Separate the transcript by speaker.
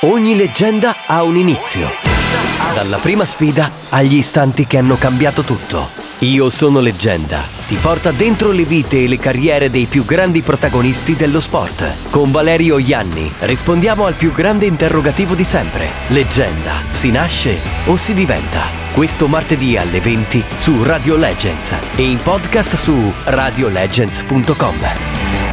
Speaker 1: Ogni leggenda ha un inizio. Dalla prima sfida agli istanti che hanno cambiato tutto. Io sono Leggenda ti porta dentro le vite e le carriere dei più grandi protagonisti dello sport. Con Valerio Ianni rispondiamo al più grande interrogativo di sempre. Leggenda, si nasce o si diventa? Questo martedì alle 20 su Radio Legends e in podcast su radiolegends.com.